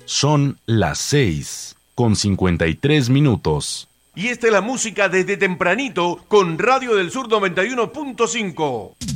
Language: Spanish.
Son las 6:53. Y esta es la música desde tempranito con Radio del Sur 91.5.